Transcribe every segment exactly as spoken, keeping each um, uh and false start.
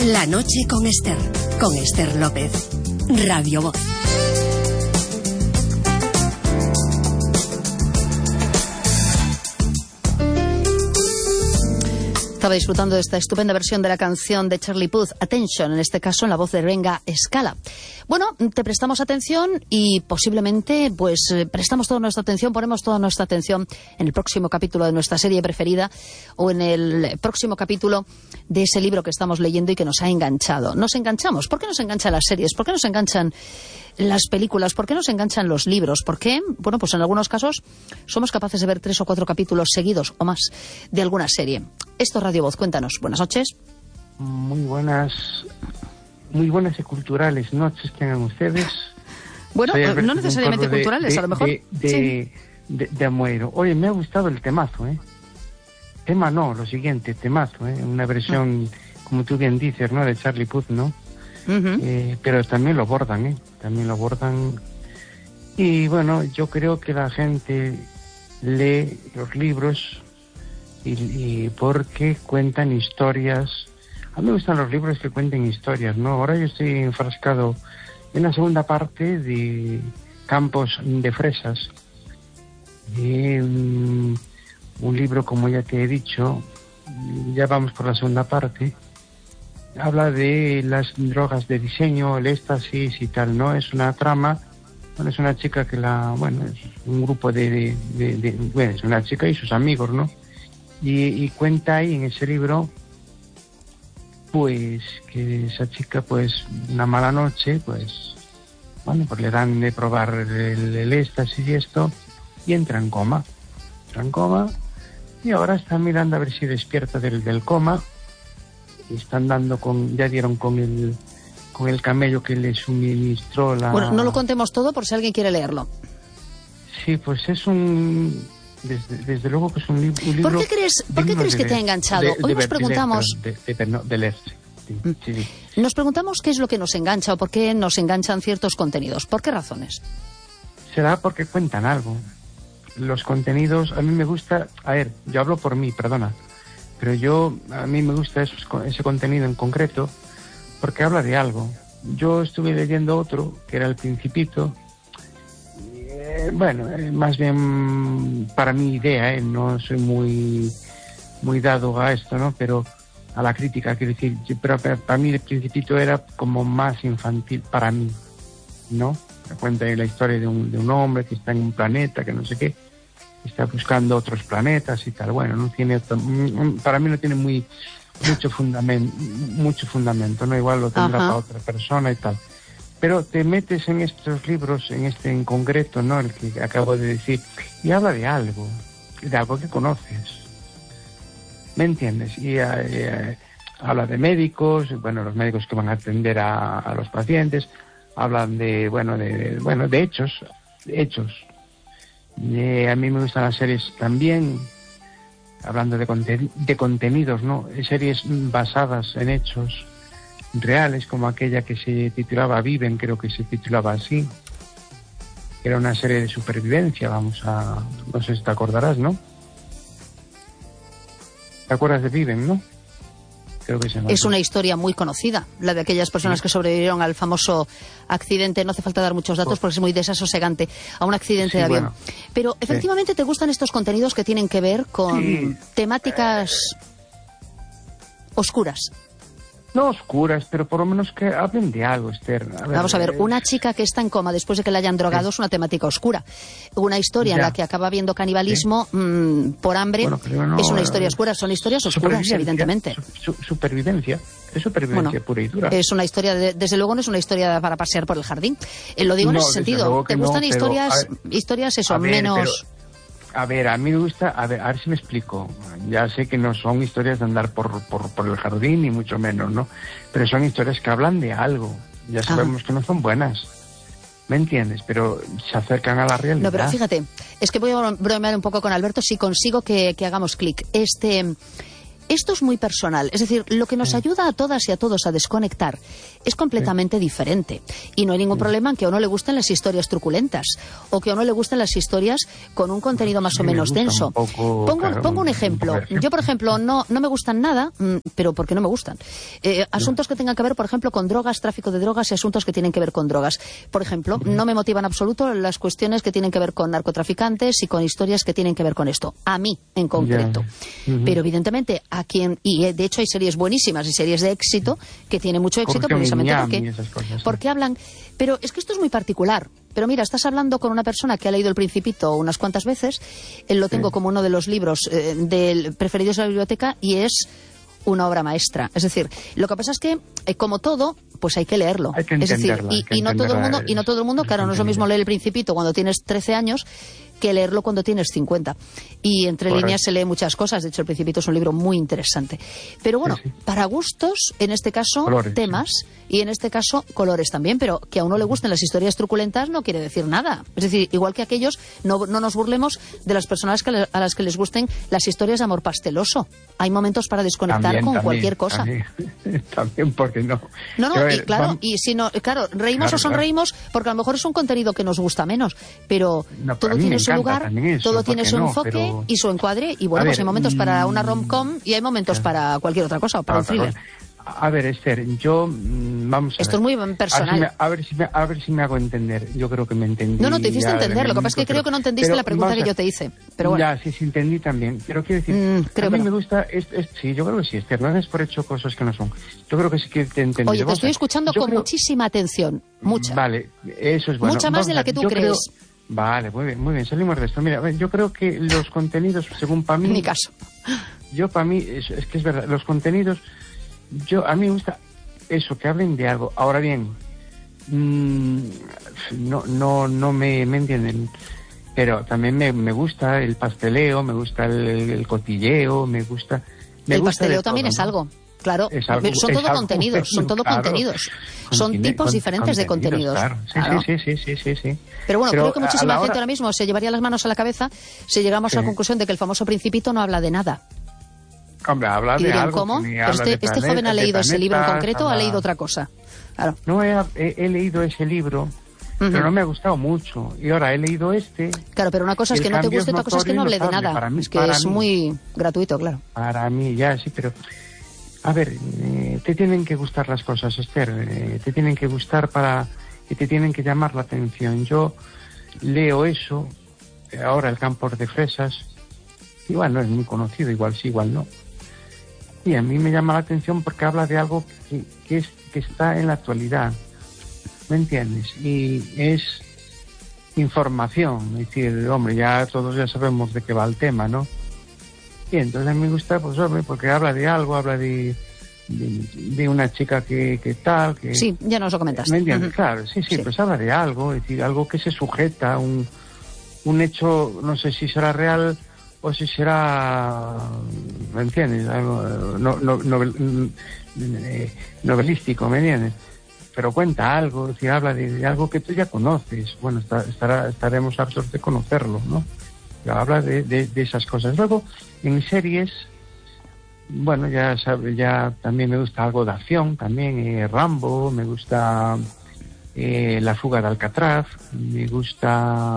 La noche con Esther, con Esther López, Radio Voz. Estaba disfrutando de esta estupenda versión de la canción de Charlie Puth, Attention, en este caso en la voz de Renga Scala. Bueno, te prestamos atención y posiblemente pues prestamos toda nuestra atención, ponemos toda nuestra atención en el próximo capítulo de nuestra serie preferida o en el próximo capítulo de ese libro que estamos leyendo y que nos ha enganchado. Nos enganchamos. ¿Por qué nos enganchan las series? ¿Por qué nos enganchan las películas? ¿Por qué nos enganchan los libros? ¿Por qué? Bueno, pues en algunos casos somos capaces de ver tres o cuatro capítulos seguidos o más de alguna serie. Esto es Radio Voz. Cuéntanos. Buenas noches. Muy buenas, muy buenas y culturales noches tengan ustedes. Bueno, no necesariamente de, culturales, de, a lo mejor. De, de, sí. de, de, de Amuero. Oye, me ha gustado el temazo, ¿eh? Tema no, lo siguiente, temazo, ¿eh? Una versión, uh-huh. como tú bien dices, ¿no? De Charlie Puth, ¿no? Uh-huh. Eh, pero también lo abordan, ¿eh? También lo abordan. Y bueno, yo creo que la gente lee los libros y, y porque cuentan historias. A mí me gustan los libros que cuenten historias, ¿no? Ahora yo estoy enfrascado en la segunda parte de Campos de Fresas. Eh, un, un libro, como ya te he dicho, ya vamos por la segunda parte. Habla de las drogas de diseño, el éxtasis y tal, ¿no? Es una trama, bueno, es una chica que la, bueno, es un grupo de, de, de, de bueno, es una chica y sus amigos, ¿no? Y, y cuenta ahí en ese libro, pues, que esa chica, pues, una mala noche, pues, bueno, pues le dan de probar el, el éxtasis y esto, y entra en coma, entra en coma, y ahora está mirando a ver si despierta del, del coma. Están dando con, ya dieron con el con el camello que le suministró la... Bueno, no lo contemos todo por si alguien quiere leerlo. Sí, pues es un... Desde, desde luego que es un, li un libro... ¿Por qué crees, ¿por qué crees que te ha enganchado? De, de, Hoy nos de, preguntamos... De, de, de, de, de leer, sí, mm. sí, sí. Nos preguntamos qué es lo que nos engancha o por qué nos enganchan ciertos contenidos. ¿Por qué razones? Será porque cuentan algo. Los contenidos, a mí me gusta... A ver, yo hablo por mí, perdona. Pero yo, a mí me gusta esos, ese contenido en concreto porque habla de algo. Yo estuve leyendo otro, que era El Principito. Eh, bueno, eh, más bien para mi idea, eh, no soy muy, muy dado a esto, ¿no? Pero a la crítica, quiero decir, pero para mí El Principito era como más infantil para mí, ¿no? Me cuenta la historia de un, de un hombre que está en un planeta, que no sé qué. Está buscando otros planetas y tal. Bueno, no tiene, para mí no tiene muy mucho fundamento, mucho fundamento, no, igual lo tendrá Ajá. para otra persona y tal. Pero te metes en estos libros, en este en concreto, ¿no? El que acabo de decir, y habla de algo, de algo que conoces. ¿Me entiendes? Y eh, habla de médicos, bueno, los médicos que van a atender a, a los pacientes, hablan de, bueno, de, bueno, de hechos, hechos. Eh, a mí me gustan las series también, hablando de, conten de contenidos, ¿no? Series basadas en hechos reales, como aquella que se titulaba Viven, creo que se titulaba así. Era una serie de supervivencia, vamos a... no sé si te acordarás, ¿no? ¿Te acuerdas de Viven, no? Creo que se llama. Es una historia muy conocida, la de aquellas personas sí. que sobrevivieron al famoso accidente. No hace falta dar muchos datos porque es muy desasosegante, a un accidente sí, de avión. Bueno, Pero efectivamente sí. te gustan estos contenidos que tienen que ver con sí. temáticas oscuras. No oscuras, pero por lo menos que hablen de algo, Esther. A ver, Vamos a ver, eh... una chica que está en coma después de que la hayan drogado sí. es una temática oscura. Una historia ya. en la que acaba habiendo canibalismo sí. mmm, por hambre bueno, no, es una historia oscura. Son historias oscuras, evidentemente. Su, su, supervivencia, es supervivencia bueno, pura y dura. Es una historia, de, desde luego no es una historia para pasear por el jardín. Eh, lo digo no, en ese sentido. ¿Te gustan no, historias, pero, ver, historias eso, ver, menos... Pero... A ver, a mí me gusta, a ver, a ver si me explico. Ya sé que no son historias de andar por, por, por el jardín, ni mucho menos, ¿no? Pero son historias que hablan de algo. Ya sabemos ah. que no son buenas. ¿Me entiendes? Pero se acercan a la realidad. No, pero fíjate, es que voy a bromear un poco con Alberto si consigo que, que hagamos clic. Este, esto es muy personal. Es decir, lo que nos sí. ayuda a todas y a todos a desconectar es completamente sí. diferente. Y no hay ningún sí. problema en que a uno le gusten las historias truculentas o que a uno le gusten las historias con un contenido más sí, o menos denso. Un poco, pongo, claro, pongo un ejemplo. Un Yo, por ejemplo, no, no me gustan nada, pero porque no me gustan. Eh, asuntos que tengan que ver, por ejemplo, con drogas, tráfico de drogas y asuntos que tienen que ver con drogas. Por ejemplo, uh-huh. no me motivan en absoluto las cuestiones que tienen que ver con narcotraficantes y con historias que tienen que ver con esto. A mí, en concreto. Yeah. Uh-huh. Pero, evidentemente, a quien... Y, de hecho, hay series buenísimas y series de éxito que tienen mucho éxito precisamente porque, cosas, porque sí. hablan... Pero es que esto es muy particular. Pero mira, estás hablando con una persona que ha leído El Principito unas cuantas veces. Él lo tengo sí. como uno de los libros eh, del preferidos de la biblioteca y es una obra maestra. Es decir, lo que pasa es que, eh, como todo, pues hay que leerlo. Hay que es decir, y, y no todo el mundo, y no todo el mundo, claro, no es lo mismo leer El Principito cuando tienes trece años que leerlo cuando tienes cincuenta. Y entre Correcto. líneas se lee muchas cosas. De hecho, El Principito es un libro muy interesante. Pero bueno, sí, sí. para gustos, en este caso, colores, temas, sí. y en este caso, colores también. Pero que a uno le gusten las historias truculentas no quiere decir nada. Es decir, igual que aquellos, no, no nos burlemos de las personas que le, a las que les gusten las historias de amor pasteloso. Hay momentos para desconectar también, con también, cualquier cosa. También, también porque no. No, no, Yo, y claro, vamos, y si no, claro, reímos claro, o sonreímos claro. porque a lo mejor es un contenido que nos gusta menos, pero no, todo tiene su lugar, eso, todo tiene su no, enfoque pero... y su encuadre, y bueno, ver, pues hay momentos para una rom-com y hay momentos claro. para cualquier otra cosa, o para claro, un thriller. A ver, Esther, yo, vamos a Esto ver. es muy personal. A ver, si me, a, ver si me, a ver si me hago entender. Yo creo que me entendí. No, no, te hiciste entender. Lo que pasa es que pero, creo que no entendiste pero, la pregunta a, que yo te hice. Pero bueno. Ya, sí, sí, entendí también. Pero quiero decir, mm, creo a mí que me no. gusta... Es, es, sí, yo creo que sí, Esther. No haces por hecho cosas que no son. Yo creo que sí que te entendí. Oye, te estoy escuchando con creo... muchísima atención. Mucha. Vale, eso es bueno. Mucha más vamos de la que tú crees. Creo... Vale, muy bien, muy bien. Salimos de esto. Mira, yo creo que los contenidos, según para mí... En mi caso. Yo para mí, es, es que es verdad, los contenidos... Yo, a mí me gusta... eso, que hablen de algo. Ahora bien, mmm, no no no me, me entienden, pero también me, me gusta el pasteleo, me gusta el, el cotilleo, me gusta... Me el gusta pasteleo también todo, es ¿no? algo, claro. Es algo, son es todo algo, contenidos, son todo claro, contenidos. Contine, son tipos con, diferentes de contenidos. Claro. Sí, claro. Sí, sí, sí, sí, sí. Pero bueno, pero creo que muchísima gente hora... ahora mismo se llevaría las manos a la cabeza si llegamos sí. a la conclusión de que el famoso Principito no habla de nada. Hombre, habla de dirían, algo. ¿cómo? Pero este, planeta, este joven ha leído ese libro en concreto o habla... ha leído otra cosa. Claro. No, he, he, he leído ese libro, uh-huh. pero no me ha gustado mucho. Y ahora he leído este. Claro, pero una cosa es que no te guste, otra cosa es que no hable de nada. Para mí, es que es mí, muy gratuito, claro. Para mí, ya, sí, pero... A ver, eh, te tienen que gustar las cosas, Esther. Eh, te tienen que gustar para... y te tienen que llamar la atención. Yo leo eso, ahora El campo de fresas. Igual no es muy conocido, igual sí, igual no. Y a mí me llama la atención porque habla de algo que, que, es, que está en la actualidad, ¿me entiendes? Y es información, es decir, hombre, ya todos ya sabemos de qué va el tema, ¿no? Y entonces a mí me gusta, pues hombre, porque habla de algo, habla de, de, de una chica que, que tal, que... Sí, ya nos lo comentaste. ¿Me entiendes? Uh-huh. Claro, sí, sí, sí, pues habla de algo, es decir, algo que se sujeta, un, un hecho, no sé si será real... o si será, ¿me entiendes? Algo no, no, novel, novelístico, ¿me entiendes? Pero cuenta algo, es decir, habla de, de algo que tú ya conoces. Bueno, está, estará, estaremos hartos de conocerlo, ¿no? Pero habla de, de, de esas cosas. Luego, en series, bueno, ya sabe, ya también me gusta algo de acción, también eh, Rambo, me gusta eh, La fuga de Alcatraz, me gusta...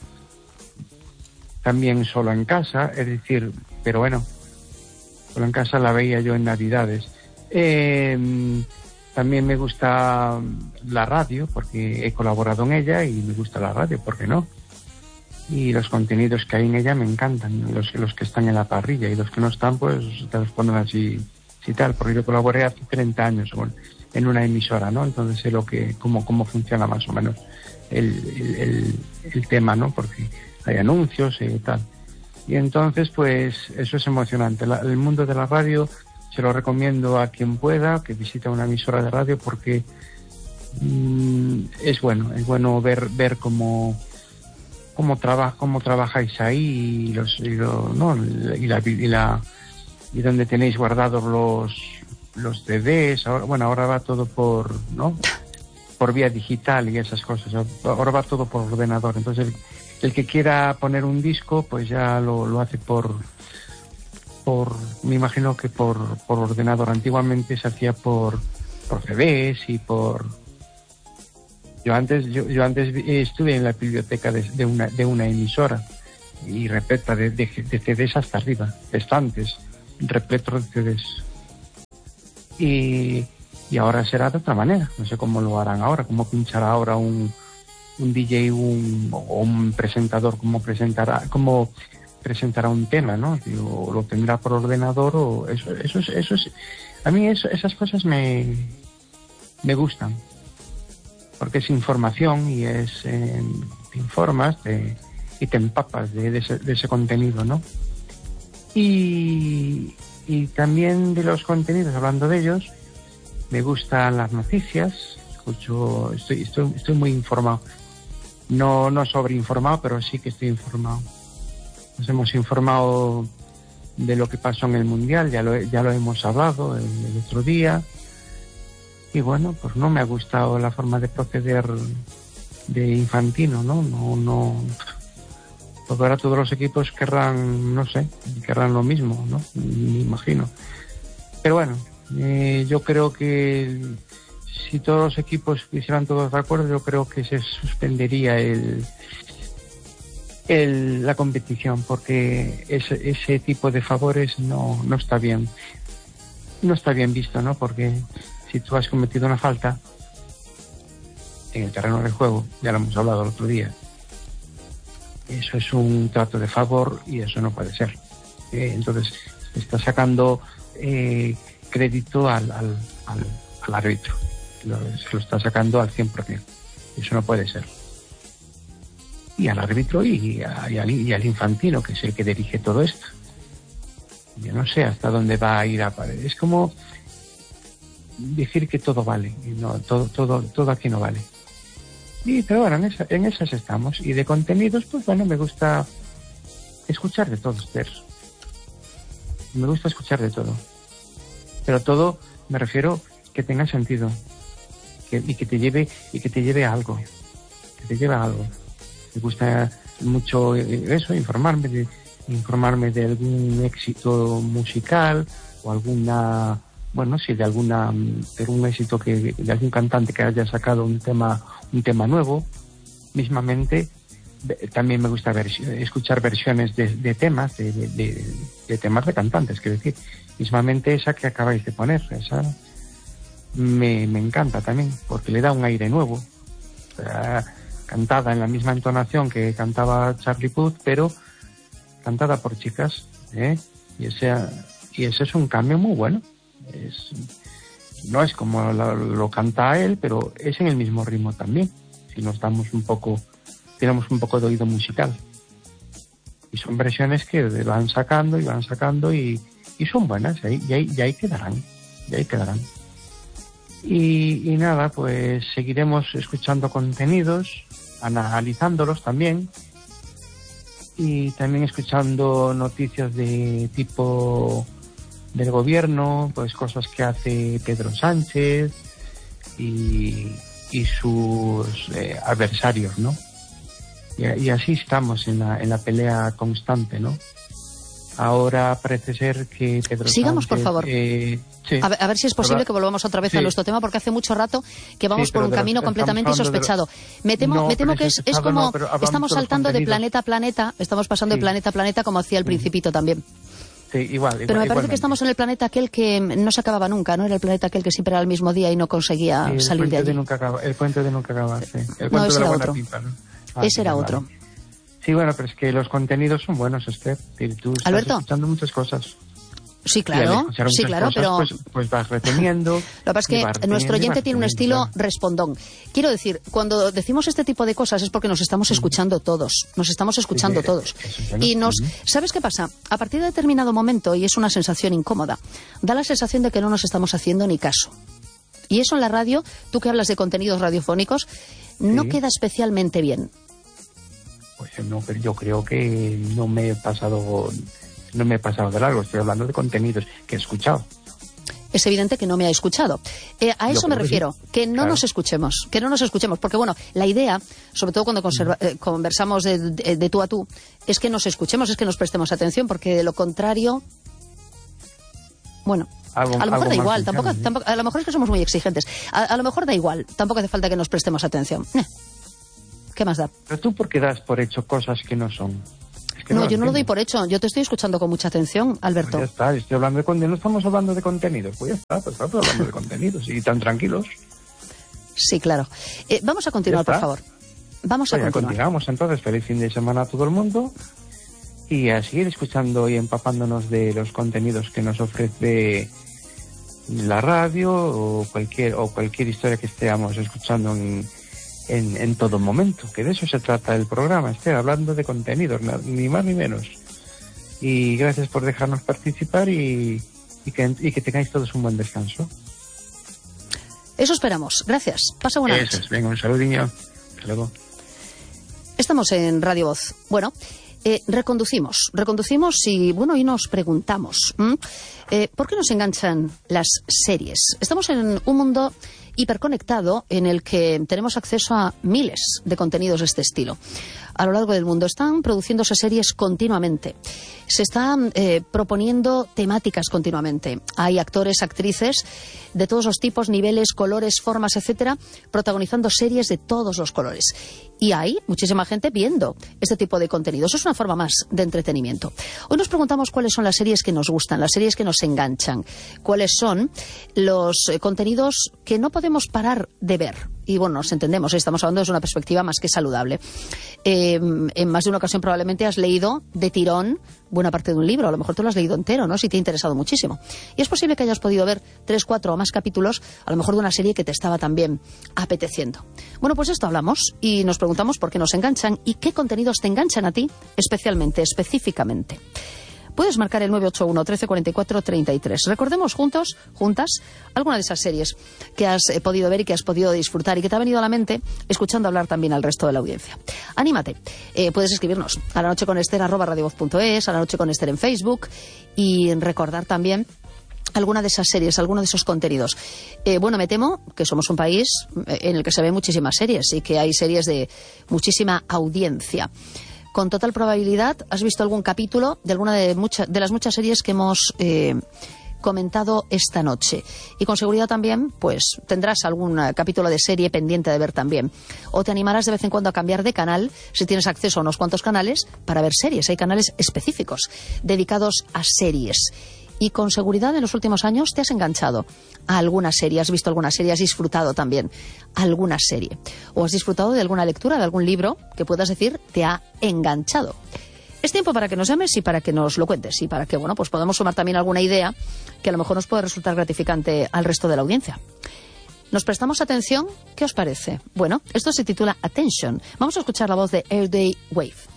también Solo en casa, es decir, pero bueno, Solo en casa la veía yo en Navidades. Eh, también me gusta la radio, porque he colaborado en ella y me gusta la radio, ¿por qué no? Y los contenidos que hay en ella me encantan, los, los que están en la parrilla, y los que no están, pues te los ponen así, así tal, porque yo colaboré hace treinta años bueno, en una emisora, ¿no? Entonces sé lo que, cómo, cómo funciona más o menos el, el, el, el tema, ¿no? Porque hay anuncios y tal. Y entonces, pues, eso es emocionante. La, el mundo de la radio se lo recomiendo a quien pueda, que visite una emisora de radio, porque mmm, es bueno, es bueno ver ver cómo cómo trabaja cómo trabajáis ahí y los y, lo, ¿no? y la y la y donde tenéis guardados los los D Vs. Ahora, bueno, ahora va todo por, ¿no? por vía digital y esas cosas. Ahora va todo por ordenador. Entonces el, el que quiera poner un disco, pues ya lo, lo hace por por, me imagino que por, por ordenador. Antiguamente se hacía por, por C Ds y por... Yo antes, yo, yo antes estuve en la biblioteca de, de, una, de una emisora y repleta de, de, de C Ds hasta arriba, estantes, repletos de C Ds. Y, y ahora será de otra manera, no sé cómo lo harán ahora, cómo pinchará ahora un, un D J un, o un presentador, cómo presentará, cómo presentará un tema, ¿no? O lo tendrá por ordenador o eso, eso, es, eso es, a mí eso, esas cosas me, me gustan, porque es información y es, eh, te informas te, y te empapas de, de, ese, de ese contenido, ¿no? Y, y también de los contenidos, hablando de ellos, me gustan las noticias, escucho, estoy, estoy, estoy muy informado. No, no sobreinformado, pero sí que estoy informado. Nos hemos informado de lo que pasó en el Mundial, ya lo, ya lo hemos hablado el, el otro día. Y bueno, pues no me ha gustado la forma de proceder de Infantino, ¿no? No, no. Porque ahora todos los equipos querrán, no sé, querrán lo mismo, ¿no? Me imagino. Pero bueno, eh, yo creo que si todos los equipos hicieran todos de acuerdo, yo creo que se suspendería el, el la competición, porque ese, ese tipo de favores no, no está bien. No está bien visto, ¿no? Porque si tú has cometido una falta en el terreno del juego, ya lo hemos hablado el otro día, eso es un trato de favor y eso no puede ser. Eh, entonces, está sacando eh, crédito al, al, al, al árbitro. Lo, se lo está sacando al cien por ciento. Eso no puede ser. Y al árbitro y, a, y, al, y al Infantino, que es el que dirige todo esto. Yo no sé hasta dónde va a ir a pared. Es como decir que todo vale. Y no, todo, todo, todo aquí no vale. Y, pero bueno, en, esa, en esas estamos. Y de contenidos, pues bueno, me gusta escuchar de todo, Esther. Me gusta escuchar de todo. Pero todo, me refiero, que tenga sentido. Que, y que te lleve, y que te lleve a algo. Que te lleve a algo. Me gusta mucho eso, informarme de, informarme de algún éxito musical, o alguna, bueno, sí, de alguna, de algún éxito que, de algún cantante que haya sacado un tema, un tema nuevo. Mismamente, también me gusta ver, escuchar versiones de, de temas, de, de, de, de temas de cantantes, quiero decir. Mismamente esa que acabáis de poner, esa me, me encanta también, porque le da un aire nuevo. O sea, cantada en la misma entonación que cantaba Charlie Puth, pero cantada por chicas, ¿eh? Y ese, y ese es un cambio muy bueno. Es, no es como lo, lo canta él, pero es en el mismo ritmo también. Si nos damos un poco, tenemos un poco de oído musical. Y son versiones que van sacando y van sacando y, y son buenas, y ahí, y, ahí, y ahí quedarán, y ahí quedarán. Y, y nada, pues seguiremos escuchando contenidos, analizándolos también, y también escuchando noticias de tipo del gobierno, pues cosas que hace Pedro Sánchez y, y sus eh, adversarios, ¿no? Y, y así estamos en la, en la pelea constante, ¿no? Ahora parece ser que Pedro Sigamos, Sánchez, por favor. Eh, sí. a, ver, a ver si es posible Pero, que volvamos otra vez sí. a nuestro tema, porque hace mucho rato que vamos Sí, por un de camino los, completamente insospechado. Me temo, no, me temo que es, es como no, estamos saltando de planeta a planeta, estamos pasando sí. de planeta a planeta como hacía el Sí. Principito también. Sí, igual, igual, Pero me parece igualmente. que estamos en el planeta aquel que no se acababa nunca, ¿no? Era el planeta aquel que siempre era al mismo día y no conseguía Sí, el salir de puente allí. de nunca acaba, el puente de nunca acaba, sí. El No, cuento ese de la era buena otro. pipa, ¿no? Ah, Ese era sí, otro. vale. Sí, bueno, pero es que los contenidos son buenos, Esther. Tú estás Alberto. escuchando muchas cosas. Sí, Y al claro, escuchar sí, muchas claro, cosas, pero Pues, pues vas reteniendo. lo que pasa es que y vas reteniendo, nuestro y oyente vas tiene un estilo reteniendo, claro. respondón. Quiero decir, cuando decimos este tipo de cosas es porque nos estamos escuchando todos, nos estamos escuchando Sí, todos. eso es bueno. Y nos, Ujú. ¿sabes qué pasa? A partir de determinado momento, y es una sensación incómoda, da la sensación de que no nos estamos haciendo ni caso. Y eso en la radio, tú que hablas de contenidos radiofónicos, no Sí. queda especialmente bien. Pues no, pero yo creo que no me he pasado, no me he pasado de largo. Estoy hablando de contenidos que he escuchado. Es evidente que no me ha escuchado. Eh, a Yo eso me creo que refiero, sí. que no Claro. nos escuchemos, que no nos escuchemos, porque bueno, la idea, sobre todo cuando conserva, eh, conversamos de, de, de tú a tú, es que nos escuchemos, es que nos prestemos atención, porque de lo contrario Bueno, Algo, a lo mejor algo da mal igual, funciona, tampoco, ¿eh? tampoco, a lo mejor es que somos muy exigentes. A, a lo mejor da igual, tampoco hace falta que nos prestemos atención. Eh, ¿Qué más da? Pero tú, ¿por qué das por hecho cosas que no son? Es que No, lo yo no lo doy entiendo. por hecho. Yo te estoy escuchando con mucha atención, Alberto. Pues ya está, estoy hablando de contenido, no estamos hablando de contenidos. Pues ya está, pues estamos hablando de contenidos y tan tranquilos. Sí, claro. Eh, vamos a continuar, Ya por está. favor. Vamos Pues a ya continuar. continuamos entonces. Feliz fin de semana a todo el mundo. Y a seguir escuchando y empapándonos de los contenidos que nos ofrece la radio o cualquier o cualquier historia que estemos escuchando en, en, en todo momento, que de eso se trata el programa, estar hablando de contenidos, na- ni más ni menos. Y gracias por dejarnos participar y, y, que, y que tengáis todos un buen descanso. Eso esperamos. Gracias. Pasa buena Eso noche. es, venga, un saludinho. Hasta luego. Estamos en Radio Voz. Bueno, eh, reconducimos. Reconducimos y, bueno, y nos preguntamos, ¿m? Eh, ¿por qué nos enganchan las series? Estamos en un mundo hiperconectado en el que tenemos acceso a miles de contenidos de este estilo. A lo largo del mundo están produciéndose series continuamente. Se están eh, proponiendo temáticas continuamente. Hay actores, actrices de todos los tipos, niveles, colores, formas, etcétera, protagonizando series de todos los colores. Y hay muchísima gente viendo este tipo de contenidos. Es una forma más de entretenimiento. Hoy nos preguntamos cuáles son las series que nos gustan, las series que nos enganchan, cuáles son los eh, contenidos que no podemos parar de ver. Y bueno, nos entendemos, ¿eh? Estamos hablando desde una perspectiva más que saludable. Eh, en más de una ocasión probablemente has leído de tirón buena parte de un libro, a lo mejor tú lo has leído entero, ¿no? Si te ha interesado muchísimo. Y es posible que hayas podido ver tres, cuatro o más capítulos, a lo mejor de una serie que te estaba también apeteciendo. Bueno, pues esto hablamos y nos preguntamos por qué nos enganchan y qué contenidos te enganchan a ti especialmente, específicamente. Puedes marcar el nueve ocho uno, trece cuarenta y cuatro, treinta y tres. Recordemos juntos, juntas, alguna de esas series que has eh, podido ver y que has podido disfrutar y que te ha venido a la mente escuchando hablar también al resto de la audiencia. Anímate. Eh, puedes escribirnos a la noche con Ester arroba radiovoz punto es, a la noche con Ester en Facebook y recordar también alguna de esas series, alguno de esos contenidos. Eh, bueno, me temo que somos un país en el que se ven muchísimas series y que hay series de muchísima audiencia. Con total probabilidad has visto algún capítulo de alguna de, mucha, de las muchas series que hemos eh, comentado esta noche. Y con seguridad también, pues tendrás algún uh, capítulo de serie pendiente de ver también. O te animarás de vez en cuando a cambiar de canal si tienes acceso a unos cuantos canales para ver series. Hay canales específicos dedicados a series. Y con seguridad en los últimos años te has enganchado a alguna serie, has visto alguna serie, has disfrutado también alguna serie. O has disfrutado de alguna lectura, de algún libro que puedas decir te ha enganchado. Es tiempo para que nos llames y para que nos lo cuentes y para que, bueno, pues podamos sumar también alguna idea que a lo mejor nos puede resultar gratificante al resto de la audiencia. ¿Nos prestamos atención? ¿Qué os parece? Bueno, esto se titula Attention. Vamos a escuchar la voz de Airday Wave.